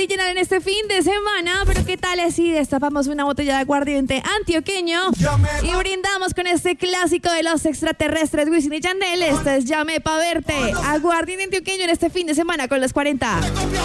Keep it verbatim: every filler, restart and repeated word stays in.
original en este fin de semana, pero ¿qué tal si destapamos una botella de aguardiente antioqueño y brindamos con este clásico de los extraterrestres, Wisin y Yandel? Este es Llamé pa' verte, aguardiente antioqueño en este fin de semana con los cuarenta.